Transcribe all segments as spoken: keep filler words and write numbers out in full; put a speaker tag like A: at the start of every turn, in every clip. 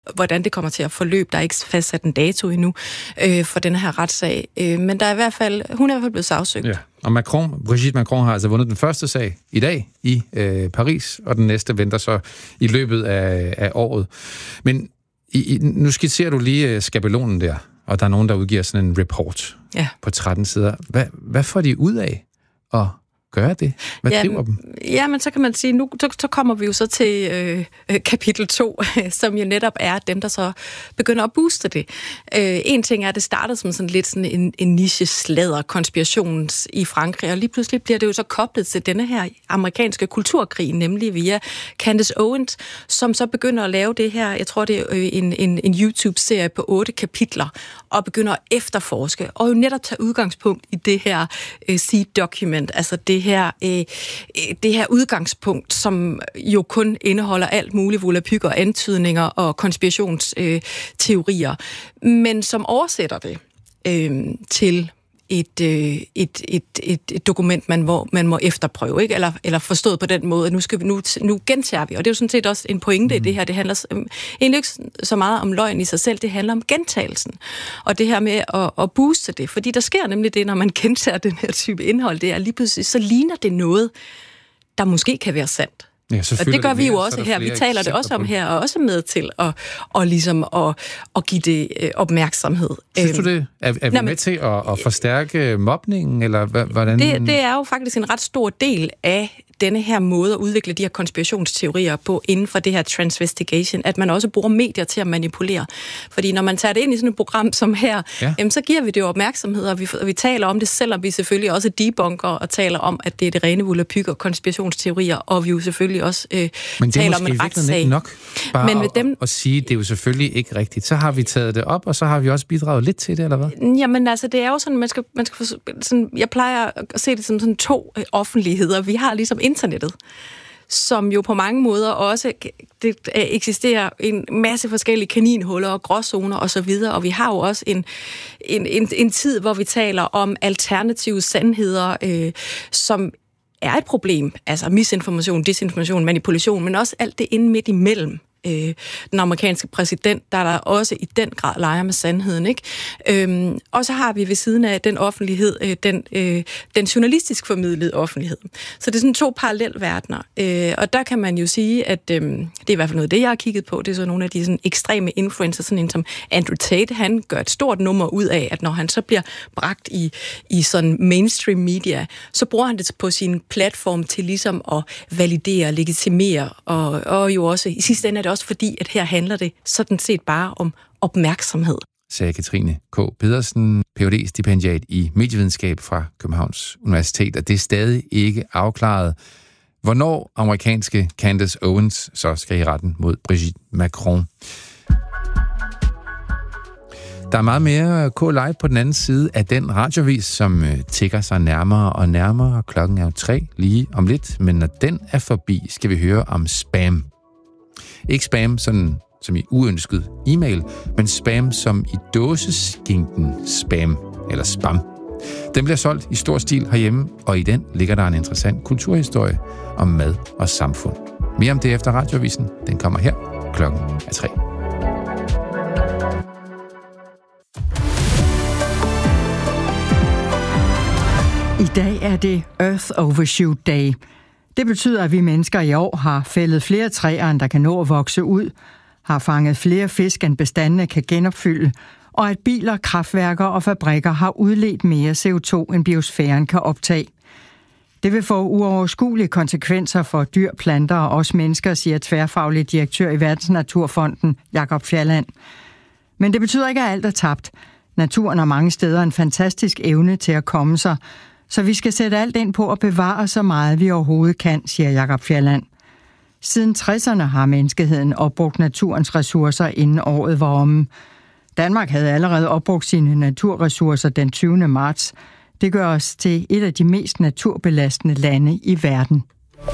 A: hvordan det kommer til at forløbe. Der er ikke fastsat en dato endnu øh, for den her retssag. Øh, men der er i hvert fald, hun er i hvert fald blevet sagsøgt.
B: Ja. Og Macron, Brigitte Macron har altså vundet den første sag i dag i øh, Paris, og den næste venter så i løbet af, af året. Men i, nu skitserer du lige skabelonen der, og der er nogen, der udgiver sådan en report
A: ja.
B: på tretten sider. Hvad, hvad får de ud af at gøre det? Hvad
A: ja,
B: driver dem?
A: Ja, men så kan man sige, nu så, så kommer vi jo så til øh, kapitel to, som jo netop er dem, der så begynder at booste det. Øh, en ting er, at det startede som sådan lidt sådan en, en niche-sladder konspirations i Frankrig, og lige pludselig bliver det jo så koblet til denne her amerikanske kulturkrig, nemlig via Candace Owens, som så begynder at lave det her, jeg tror det er en, en, en YouTube-serie på otte kapitler, og begynder at efterforske, og jo netop tage udgangspunkt i det her øh, seed-document, altså det her, øh, det her udgangspunkt, som jo kun indeholder alt muligt volapyk og antydninger og konspirationsteorier, øh, men som oversætter det øh, til et, øh, et, et, et, et dokument, man må, man må efterprøve, ikke? Eller, eller forstået på den måde, at nu, skal vi, nu, nu gentager vi, og det er jo sådan set også en pointe mm. i det her. Det handler øh, egentlig ikke så meget om løgn i sig selv, det handler om gentagelsen. Og det her med at, at booste det, fordi der sker nemlig det, når man gentager den her type indhold, det er lige pludselig, så ligner det noget, der måske kan være sandt.
B: Ja,
A: og det gør det vi jo også her. Vi taler det også om her, og også med til at, og ligesom at, at give det opmærksomhed.
B: Synes du det? Er, er vi Nå, med til at, at forstærke mobningen, eller hvordan?
A: Det, det er jo faktisk en ret stor del af denne her måde at udvikle de her konspirationsteorier på inden for det her transvestigation, at man også bruger medier til at manipulere. Fordi når man tager det ind i sådan et program som her, ja. jamen, så giver vi det jo opmærksomhed, og vi, og vi taler om det, selvom vi selvfølgelig også debunker og taler om, at det er det rene volapyk og konspirationsteorier, og vi jo selvfølgelig også øh, taler om en retssag.
B: Ikke nok bare
A: Men med
B: at,
A: dem,
B: at sige, det er jo selvfølgelig ikke rigtigt. Så har vi taget det op, og så har vi også bidraget lidt til det, eller hvad?
A: Jamen altså, det er jo sådan, man skal, man skal sådan, jeg plejer at se det som sådan to øh, offentligheder. Vi har ligesom internettet, som jo på mange måder også det, eksisterer en masse forskellige kaninhuller og gråzoner og så videre, og vi har jo også en, en, en, en tid, hvor vi taler om alternative sandheder, øh, som er et problem, altså misinformation, desinformation, manipulation, men også alt det inde midt imellem. Øh, den amerikanske præsident, der der også i den grad leger med sandheden, ikke? Øhm, og så har vi ved siden af den offentlighed, øh, den, øh, den journalistisk formidlede offentlighed. Så det er sådan to parallelverdener. Øh, og der kan man jo sige, at øh, det er i hvert fald noget, det jeg har kigget på, det er så nogle af de sådan ekstreme influencer, sådan en som Andrew Tate, han gør et stort nummer ud af, at når han så bliver bragt i, i sådan mainstream media, så bruger han det på sin platform til ligesom at validere, legitimere, og, og jo også i sidste ende er det også fordi, at her handler det sådan set bare om opmærksomhed.
B: Sagde Katrine K. Pedersen, P H D-stipendiat i medievidenskab fra Københavns Universitet, og det er stadig ikke afklaret, hvornår amerikanske Candace Owens så skal i retten mod Brigitte Macron. Der er meget mere K-Live på den anden side af den radiovis, som tigger sig nærmere og nærmere. Klokken er jo tre lige om lidt, men når den er forbi, skal vi høre om spam. Ikke spam sådan, som i uønsket e-mail, men spam som i dåseskinken spam, eller spam. Den bliver solgt i stor stil herhjemme, og i den ligger der en interessant kulturhistorie om mad og samfund. Mere om det efter radioavisen. Den kommer her. Klokken er tre.
C: I dag er det Earth Overshoot Day. Det betyder, at vi mennesker i år har fældet flere træer, end der kan nå at vokse ud, har fanget flere fisk, end bestandene kan genopfylde, og at biler, kraftværker og fabrikker har udledt mere C O to, end biosfæren kan optage. Det vil få uoverskuelige konsekvenser for dyr, planter og os mennesker, siger tværfaglig direktør i Verdensnaturfonden, Jakob Fjalland. Men det betyder ikke, at alt er tabt. Naturen har mange steder en fantastisk evne til at komme sig, så vi skal sætte alt ind på at bevare så meget, vi overhovedet kan, siger Jakob Fjalland. Siden tresserne har menneskeheden opbrugt naturens ressourcer, inden året var omme. Danmark havde allerede opbrugt sine naturressourcer den tyvende marts. Det gør os til et af de mest naturbelastende lande i verden.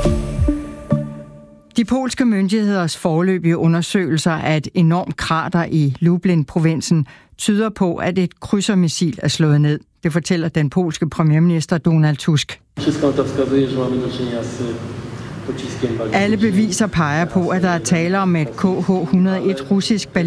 C: De polske myndigheders foreløbige undersøgelser af et enormt krater i Lublin-provinsen tyder på, at et krydsermissil er slået ned. Det fortæller den polske premierminister Donald Tusk. Alle beviser peger på, at der er tale om et K H et hundrede og en russisk